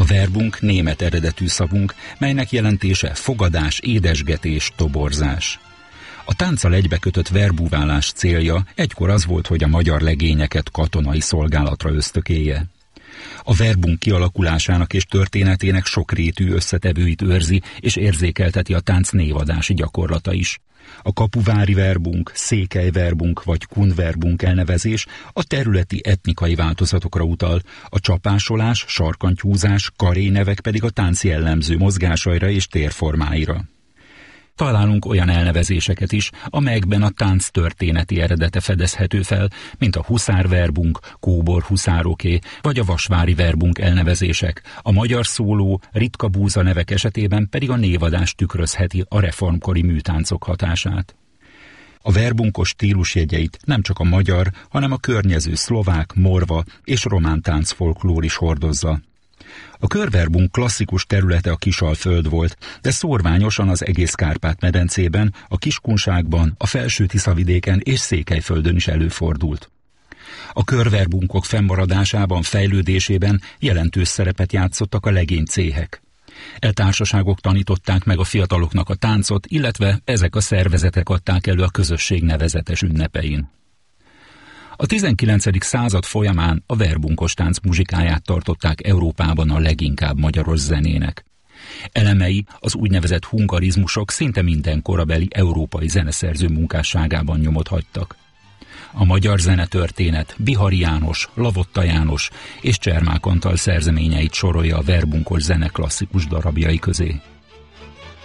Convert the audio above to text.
A verbunk német eredetű szavunk, melynek jelentése fogadás, édesgetés, toborzás. A tánccal egybekötött verbúválás célja egykor az volt, hogy a magyar legényeket katonai szolgálatra ösztökélje. A verbunk kialakulásának és történetének sokrétű összetevőit őrzi és érzékelteti a tánc névadási gyakorlata is. A kapuvári verbunk, székely verbunk vagy kun verbunk elnevezés a területi etnikai változatokra utal, a csapásolás, sarkantyúzás, karénevek pedig a tánc jellemző mozgásaira és térformáira. Találunk olyan elnevezéseket is, amelyekben a tánc történeti eredete fedezhető fel, mint a huszár verbunk, kóbor huszároké, vagy a vasvári verbunk elnevezések. A magyar szóló, ritka búza nevek esetében pedig a névadás tükrözheti a reformkori műtáncok hatását. A verbunkos stílusjegyeit nem csak a magyar, hanem a környező szlovák, morva és román táncfolklór is hordozza. A körverbunk klasszikus területe a Kisalföld volt, de szórványosan az egész Kárpát-medencében, a Kiskunságban, a Felső-Tiszavidéken és Székelyföldön is előfordult. A körverbunkok fennmaradásában, fejlődésében jelentős szerepet játszottak a legénycéhek. E társaságok tanították meg a fiataloknak a táncot, illetve ezek a szervezetek adták elő a közösség nevezetes ünnepein. A 19. század folyamán a verbunkos tánc muzsikáját tartották Európában a leginkább magyaros zenének. Elemei, az úgynevezett hungarizmusok szinte minden korabeli európai zeneszerző munkásságában nyomot hagytak. A magyar zenetörténet Bihari János, Lavotta János és Csermák Antal szerzeményeit sorolja a verbunkos zene klasszikus darabjai közé.